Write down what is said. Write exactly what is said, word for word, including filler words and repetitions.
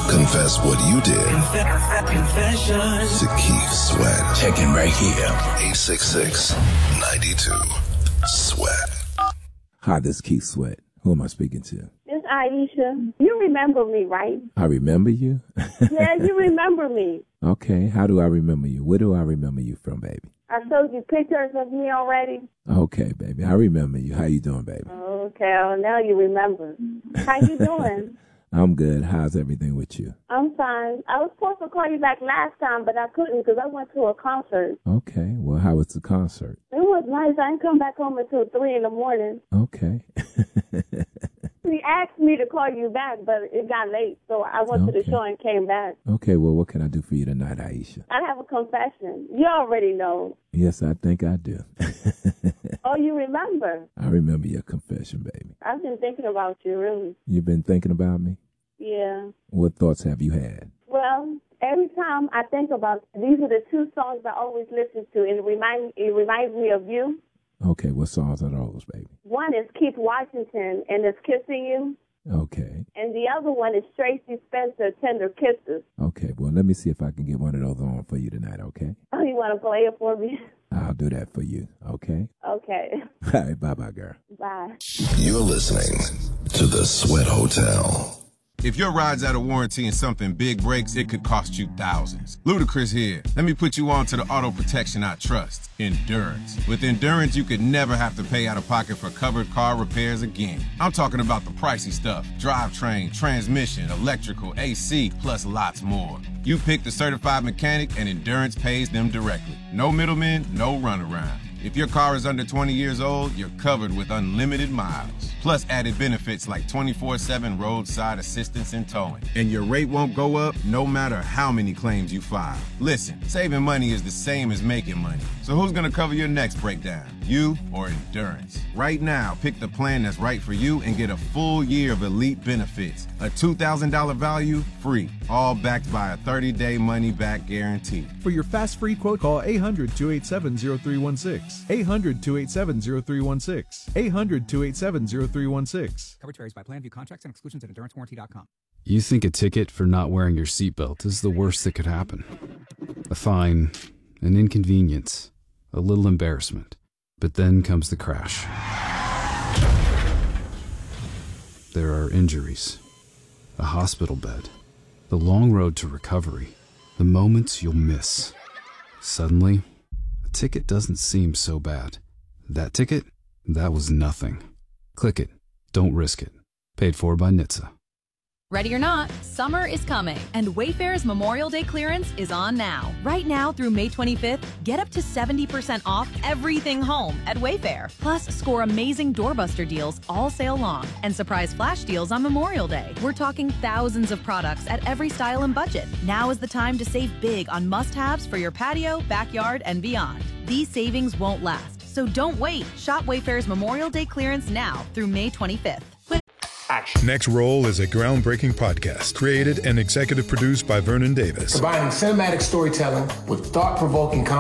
Confess what you did Confessions to Keith Sweat. Checking right here. eight six six, nine two, sweat. Hi, this is Keith Sweat. Who am I speaking to? It's Aisha. You remember me, right? I remember you? Yeah, you remember me. Okay, how do I remember you? Where do I remember you from, baby? I showed you pictures of me already. Okay, baby, I remember you. How you doing, baby? Okay, well, now you remember. How you doing? I'm good. How's everything with you? I'm fine. I was supposed to call you back last time, but I couldn't because I went to a concert. Okay, well, how was the concert? It was nice. I didn't come back home until three in the morning. Okay. He asked me to call you back, but it got late, so I went Okay. to the show and came back. Okay, well, what can I do for you tonight, Aisha? I have a confession. You already know. Yes, I think I do. Oh, you remember? I remember your confession, baby. I've been thinking about you, really. You've been thinking about me? Yeah. What thoughts have you had? Well, every time I think about, these are the two songs I always listen to, and it, remind, it reminds me of you. Okay, what songs are those, baby? One is Keith Washington, and it's Kissing You. Okay. And the other one is Tracy Spencer, Tender Kisses. Okay, well, let me see if I can get one of those on for you tonight, okay? Oh, you want to play it for me? I'll do that for you, okay? Okay. All right, bye-bye, girl. Bye. You're listening to The Sweat Hotel. If your ride's out of warranty and something big breaks, it could cost you thousands. Ludacris here. Let me put you on to the auto protection I trust, Endurance. With Endurance, you could never have to pay out of pocket for covered car repairs again. I'm talking about the pricey stuff: drivetrain, transmission, electrical, A C, plus lots more. You pick the certified mechanic and Endurance pays them directly. No middlemen, no runaround. If your car is under twenty years old, you're covered with unlimited miles. Plus added benefits like twenty-four seven roadside assistance and towing. And your rate won't go up no matter how many claims you file. Listen, saving money is the same as making money. So who's gonna cover your next breakdown? You or Endurance? Right now, pick the plan that's right for you and get a full year of elite benefits. A two thousand dollars value, free. All backed by a thirty day money-back guarantee. For your fast free quote, call eight hundred, two eight seven, zero three one six. eight hundred, two eight seven, zero three one six. eight hundred, two eight seven, zero three one six. Coverage varies by plan. View contracts and exclusions at endurance warranty dot com. You think a ticket for not wearing your seatbelt is the worst that could happen. A fine, an inconvenience, a little embarrassment. But then comes the crash. There are injuries, a hospital bed, the long road to recovery, the moments you'll miss. Suddenly, a ticket doesn't seem so bad. That ticket? That was nothing. Click it. Don't risk it. Paid for by N H T S A. Ready or not, summer is coming, and Wayfair's Memorial Day clearance is on now. Right now through May twenty-fifth, get up to seventy percent off everything home at Wayfair. Plus, score amazing doorbuster deals all sale long and surprise flash deals on Memorial Day. We're talking thousands of products at every style and budget. Now is the time to save big on must-haves for your patio, backyard, and beyond. These savings won't last, so don't wait. Shop Wayfair's Memorial Day clearance now through May twenty-fifth. Next Roll is a groundbreaking podcast created and executive produced by Vernon Davis. Combining cinematic storytelling with thought-provoking